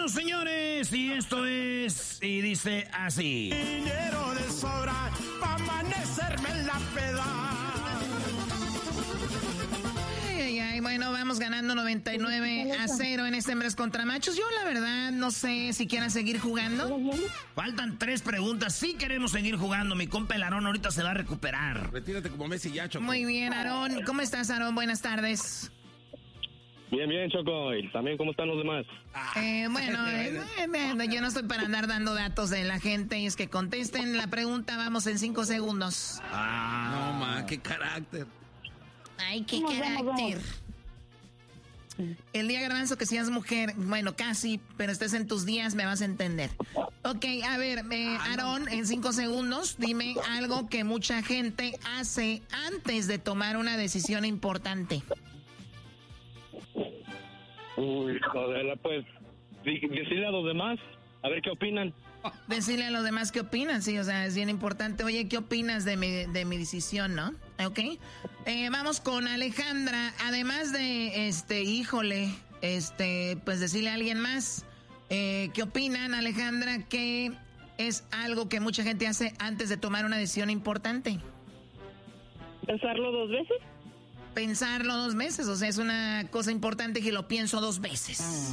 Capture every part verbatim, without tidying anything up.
Regresamos, señores, y esto es, y dice así. Dinero de sobra pa' amanecerme en la peda. Ay, ay, bueno, vamos ganando noventa y nueve a cero en este Hembras contra Machos. Yo, la verdad, no sé si quieran seguir jugando. Faltan tres preguntas. Sí queremos seguir jugando. Mi compa el Aarón ahorita se va a recuperar. Retírate como Messi ya, Choco. Muy bien, Aarón. ¿Cómo estás, Aarón? Buenas tardes. Bien, bien, Choco. ¿Y también cómo están los demás? Eh, bueno, eh, eh, yo no estoy para andar dando datos de la gente. Y es que contesten la pregunta. Vamos en cinco segundos. Ah, no, ma, qué carácter. Ay, qué carácter. El día, Garbanzo, que seas mujer, bueno, casi, pero estés en tus días, me vas a entender. Ok, a ver, eh, Aarón, en cinco segundos, dime algo que mucha gente hace antes de tomar una decisión importante. Uy, joder, pues, decirle a los demás, a ver qué opinan. Decirle a los demás qué opinan, sí, o sea, es bien importante. Oye, ¿qué opinas de mi, de mi decisión, no? Ok. Eh, vamos con Alejandra. Además de, este, híjole, este, pues decirle a alguien más. Eh, ¿Qué opinan, Alejandra? ¿Qué es algo que mucha gente hace antes de tomar una decisión importante? ¿Pensarlo dos veces? Pensarlo dos veces, o sea, es una cosa importante que lo pienso dos veces.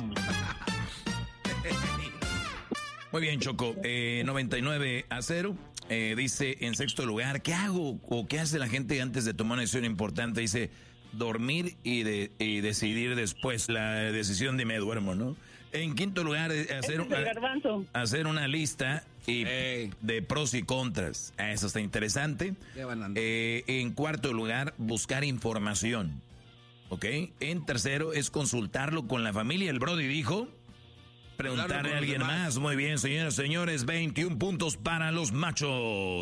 Muy bien, Choco. Eh, noventa y nueve a cero. Eh, dice en sexto lugar, ¿qué hago o qué hace la gente antes de tomar una decisión importante? Dice, dormir y, de, y decidir después. La decisión de me duermo, ¿no? En quinto lugar, hacer, una, hacer una lista y hey. de pros y contras. Eso está interesante. Eh, en cuarto lugar, buscar información. ¿Ok? En tercero es consultarlo con la familia. El Brody dijo... Preguntarle a alguien más. Muy bien, señoras y señores. veintiún puntos para los machos.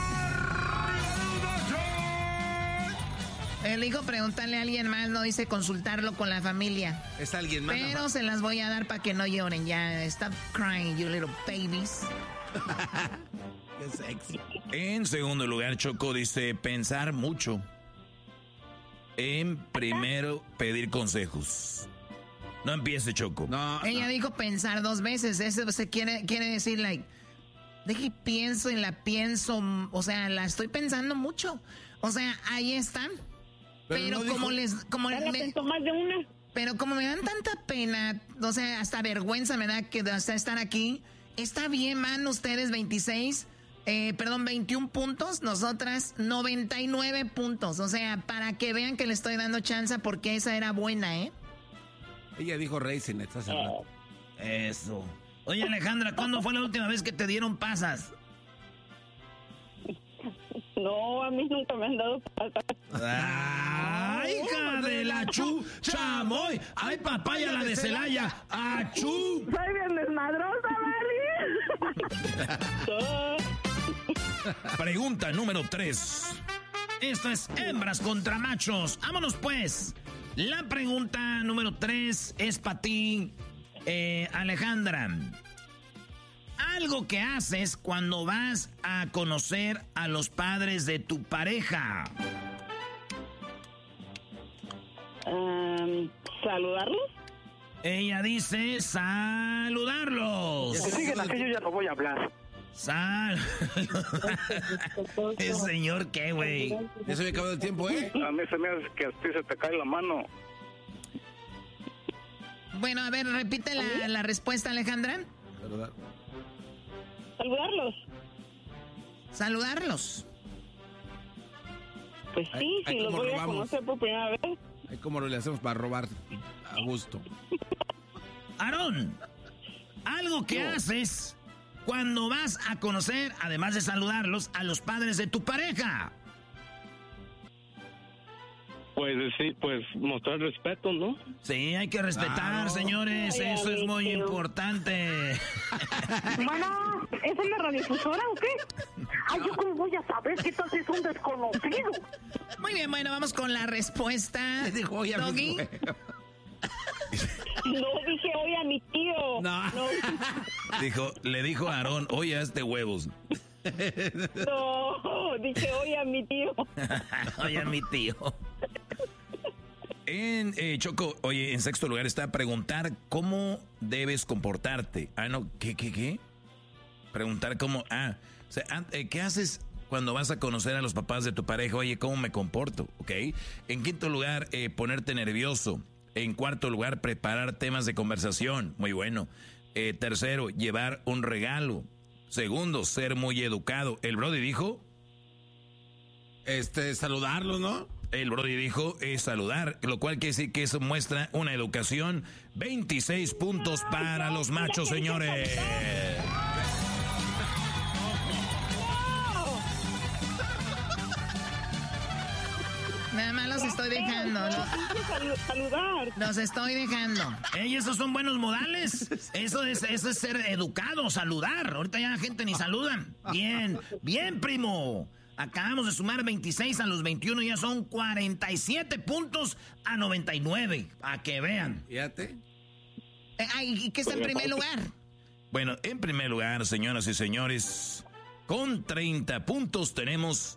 Él dijo preguntarle a alguien más, no dice consultarlo con la familia. Es alguien más. Pero se las voy a dar para que no lloren ya. Stop crying, you little babies. Qué sexy. En segundo lugar, Choco dice pensar mucho. En primero, pedir consejos. No empiece, Choco. No, Ella no. dijo pensar dos veces. Eso se quiere, quiere decir, like, de que pienso y la pienso, o sea, la estoy pensando mucho. O sea, ahí están. Pero, pero no como dijo, les, como me, me, más de una. Pero como me dan tanta pena, o sea, hasta vergüenza me da que hasta estar aquí. Está bien, man, ustedes veintiséis, eh, perdón, veintiún puntos, nosotras noventa y nueve puntos. O sea, para que vean que le estoy dando chance porque esa era buena, ¿eh? Ella dijo Racing, estás hablando. Eso. Oye, Alejandra, ¿cuándo fue la última vez que te dieron pasas? No, a mí nunca me han dado pasas. ¡Ay, hija de la chu! ¡Chamoy! ¡Ay, papaya la de Celaya! ¡Achú! Soy bien desmadrosa, Mari. Pregunta número tres. Esto es hembras contra machos. ¡Vámonos, pues! La pregunta número tres es para ti, eh, Alejandra. Algo que haces cuando vas a conocer a los padres de tu pareja. Um, ¿Saludarlos? Ella dice saludarlos. Si siguen así, yo ya no voy a hablar. Sal. ¿El señor qué, güey? Ya se me acabó el tiempo, ¿eh? A mí se me hace que a ti se te cae la mano. Bueno, a ver, repite la, la respuesta, Alejandra. ¿Verdad? Saludarlos. Saludarlos. Pues sí, ay, si ay, los voy robamos. a conocer por primera vez. Ay, ¿cómo le hacemos para robar a gusto? Aarón, algo que no. haces cuando vas a conocer, además de saludarlos, a los padres de tu pareja. Pues sí, pues mostrar respeto, ¿no? Sí, hay que respetar, claro. señores, ay, eso es muy tío. importante. Bueno, ¿es una radiodifusora o qué? Ay, ¿yo cómo voy a saber que tú es un desconocido? Muy bien, bueno, vamos con la respuesta. Le dijo, oye, Doggy. No, dije, oye, a mi tío. No. no. Dijo, le dijo a Aarón, oye, hazte huevos. No, dije, oye, a mi tío. Oye, a mi tío. en eh, Choco, oye, en sexto lugar está preguntar cómo debes comportarte. Ah, no, ¿qué, qué, qué? Preguntar cómo, ah, o sea, ¿qué haces cuando vas a conocer a los papás de tu pareja? Oye, ¿cómo me comporto? ¿Ok? En quinto lugar, eh, ponerte nervioso. En cuarto lugar, preparar temas de conversación. Muy bueno. Eh, tercero, llevar un regalo. Segundo, ser muy educado. El Brody dijo... Este, saludarlo, ¿no? El Brody dijo es saludar, lo cual quiere decir que eso muestra una educación. veintiséis puntos para los machos, señores. Nada más los estoy dejando. Los, Saludar. los estoy dejando. Ey, esos son buenos modales. Eso es, eso es ser educado, saludar. Ahorita ya la gente ni saludan. Bien, bien, primo. Acabamos de sumar veintiséis a los veintiuno, ya son cuarenta y siete puntos a noventa y nueve. A que vean. Fíjate. Eh, ay, ¿y qué está en primer lugar? Bueno, en primer lugar, señoras y señores, con treinta puntos tenemos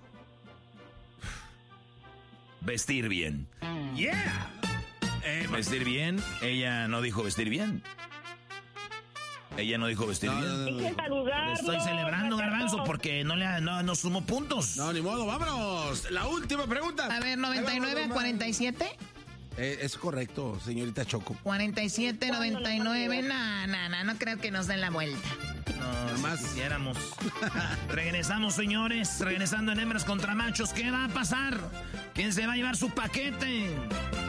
vestir bien. Yeah. Eh, vestir bien, ella no dijo vestir bien. Ella no dijo vestir No, bien. no, no, Hay que saludarlo. Estoy celebrando, Garbanzo, porque no le no, no sumó puntos. No, ni modo, vámonos. La última pregunta. A ver, noventa y nueve a cuarenta y siete. Eh, es correcto, señorita Choco. cuarenta y siete, noventa y nueve. No, no, no, no creo que nos den la vuelta. No, Más. si quisiéramos. Regresamos, señores. Regresando en Hembras contra Machos. ¿Qué va a pasar? ¿Quién se va a llevar su paquete?